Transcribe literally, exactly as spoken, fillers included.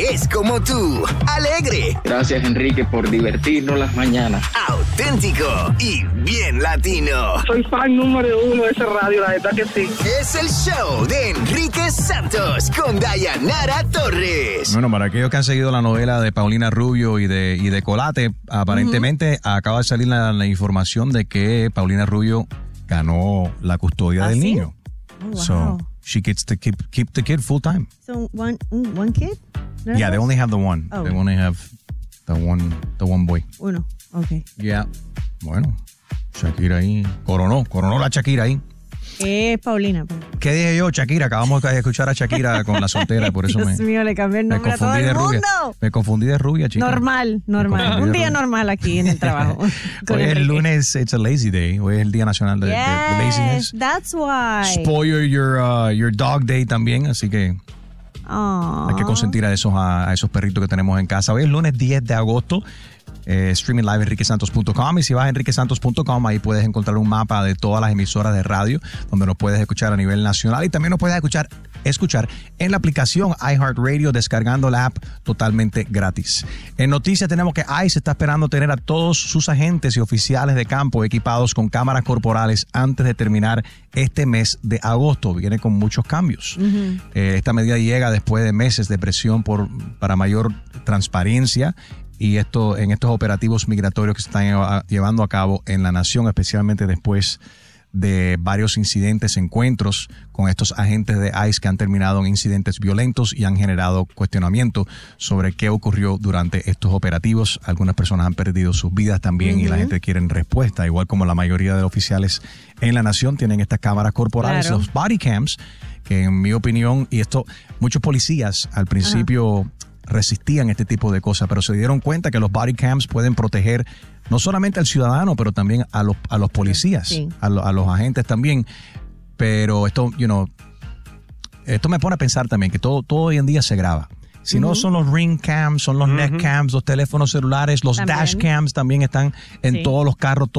es como tú, alegre. Gracias, Enrique, por divertirnos las mañanas. Auténtico y bien latino. Soy fan número uno de esa radio, la verdad que sí. Es el show de Enrique Santos con Dayanara Torres. Bueno, para aquellos que han seguido la novela de Paulina Rubio y de, y de Colate, aparentemente uh-huh. acaba de salir la, la información de que Paulina Rubio ganó la custodia ¿Ah, del sí? niño. Oh, wow. So she gets to keep keep the kid full time. So one one kid? Yeah, they only have the one. Oh. They only have the one the one boy. Uno. Okay. Yeah. Bueno, Shakira ahí coronó, coronó la Shakira ahí. Eh, Paulina. ¿Qué dije yo, Shakira? Acabamos de escuchar a Shakira con la soltera, por eso Dios me... Dios mío, le cambié el nombre a todo el mundo. Rubia. Me confundí de rubia, chica. Normal, normal. Un día normal aquí en el trabajo. Hoy es el lunes, it's a lazy day. Hoy es el Día Nacional de, yes, de, de Laziness. That's why. Spoil your, uh, your dog day también, así que Aww. hay que consentir a esos, a, a esos perritos que tenemos en casa. Hoy es el lunes diez de agosto. Eh, streaming live enrique santos punto com y si vas a enrique santos punto com ahí puedes encontrar un mapa de todas las emisoras de radio donde nos puedes escuchar a nivel nacional y también nos puedes escuchar escuchar en la aplicación iHeartRadio descargando la app totalmente gratis. En noticias tenemos que ICE está esperando tener a todos sus agentes y oficiales de campo equipados con cámaras corporales antes de terminar este mes de agosto. Viene con muchos cambios. Uh-huh. Eh, esta medida llega después de meses de presión por, para mayor transparencia y esto en estos operativos migratorios que se están llevando a cabo en la nación, especialmente después de varios incidentes, encuentros con estos agentes de ICE que han terminado en incidentes violentos y han generado cuestionamiento sobre qué ocurrió durante estos operativos. Algunas personas han perdido sus vidas también uh-huh. y la gente quiere respuesta, igual como la mayoría de los oficiales en la nación tienen estas cámaras corporales, claro. Los body cams, que en mi opinión, y esto, muchos policías al principio... Uh-huh. resistían este tipo de cosas, pero se dieron cuenta que los body cams pueden proteger no solamente al ciudadano, pero también a los, a los policías, sí. a, lo, a los agentes también. Pero esto, you know, esto me pone a pensar también que todo, todo hoy en día se graba. Si uh-huh. no son los ring cams, son los uh-huh. neck cams, los teléfonos celulares, los también. dash cams también están en sí. todos los carros.